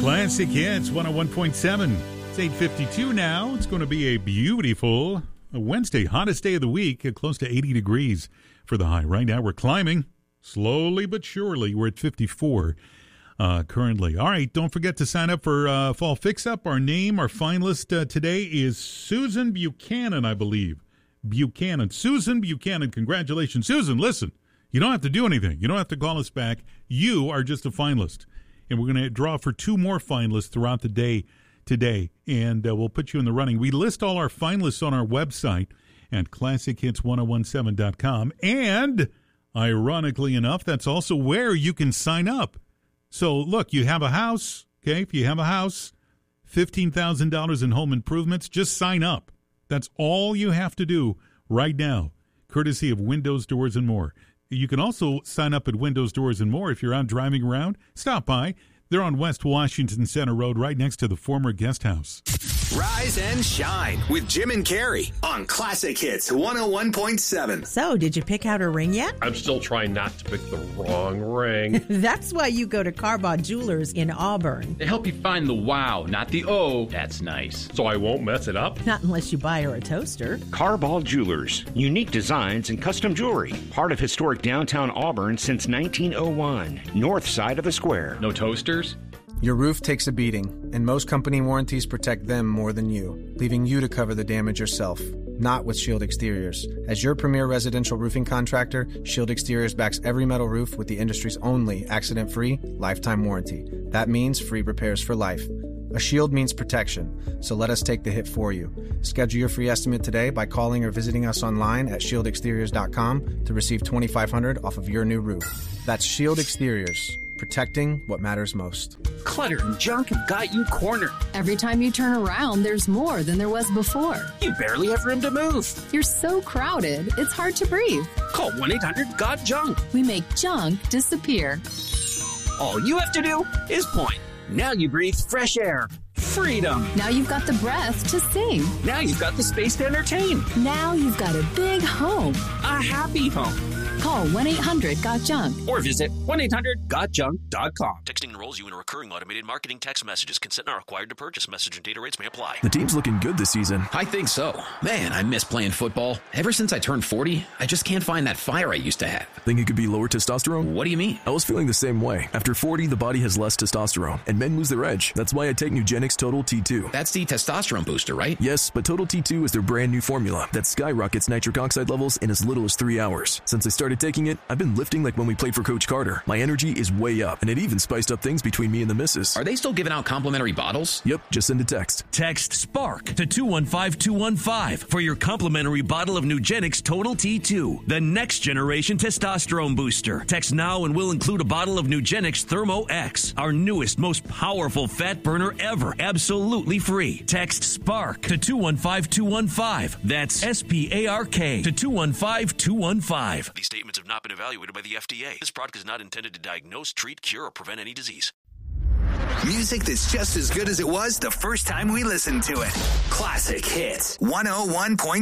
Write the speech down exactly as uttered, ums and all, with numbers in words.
Classic Hits one oh one point seven. It's eight fifty-two now. It's going to be a beautiful Wednesday, hottest day of the week, at close to eighty degrees for the high. Right now we're climbing slowly but surely. We're at fifty-four uh, currently. All right, don't forget to sign up for uh, Fall Fix Up. Our name, our finalist uh, today is Susan Buchanan, I believe. Buchanan. Susan Buchanan. Congratulations. Susan, listen, you don't have to do anything. You don't have to call us back. You are just a finalist. And we're going to draw for two more finalists throughout the day today, and uh, we'll put you in the running. We list all our finalists on our website at classic hits ten seventeen dot com, and ironically enough, that's also where you can sign up. So, look, you have a house, okay? If you have a house, fifteen thousand dollars in home improvements, just sign up. That's all you have to do right now, courtesy of Windows, Doors, and More. You can also sign up at Windows, Doors, and More if you're out driving around. Stop by. They're on West Washington Center Road, right next to the former guest house. Rise and shine with Jim and Carrie on Classic Hits one oh one point seven. So, did you pick out a ring yet? I'm still trying not to pick the wrong ring. That's why you go to Carball Jewelers in Auburn. They help you find the wow, not the oh. That's nice. So I won't mess it up? Not unless you buy her a toaster. Carball Jewelers. Unique designs and custom jewelry. Part of historic downtown Auburn since nineteen oh one. North side of the square. No toasters? Your roof takes a beating, and most company warranties protect them more than you, leaving you to cover the damage yourself. Not with Shield Exteriors. As your premier residential roofing contractor, Shield Exteriors backs every metal roof with the industry's only accident-free, lifetime warranty. That means free repairs for life. A shield means protection, so let us take the hit for you. Schedule your free estimate today by calling or visiting us online at shield exteriors dot com to receive twenty-five hundred dollars off of your new roof. That's Shield Exteriors, protecting what matters most. Clutter and junk have got you cornered. Every time you turn around, there's more than there was before. You barely have room to move. You're so crowded, it's hard to breathe. Call one eight hundred got junk. We make junk disappear. All you have to do is point. Now you breathe fresh air. Freedom. Now you've got the breath to sing. Now you've got the space to entertain. Now you've got a big home. A happy home. Call one eight hundred got junk. Or visit one eight hundred got junk dot com. Texting enrolls you in recurring automated marketing text messages. Consent not required to purchase. Message and data rates may apply. The team's looking good this season. I think so. Man, I miss playing football. Ever since I turned forty, I just can't find that fire I used to have. Think it could be lower testosterone? What do you mean? I was feeling the same way. After forty, the body has less testosterone, and men lose their edge. That's why I take Nugenix Total T two. That's the testosterone booster, right? Yes, but Total T two is their brand new formula that skyrockets nitric oxide levels in as little as three hours. Since I started taking it, I've been lifting like when we played for Coach Carter. My energy is way up, and it even spiced up things between me and the missus. Are they still giving out complimentary bottles? Yep, just send a text. Text SPARK to two one five two one five for your complimentary bottle of Nugenix Total T two, the next generation testosterone booster. Text now and we'll include a bottle of Nugenix Thermo X, our newest, most powerful fat burner ever, absolutely free. Text SPARK to two one five two one five. That's S P A R K to two one five two one five. These statements have not been evaluated by the F D A. This product is not intended to diagnose, treat, cure, or prevent any disease. Music that's just as good as it was the first time we listened to it. Classic Hits one oh one point seven.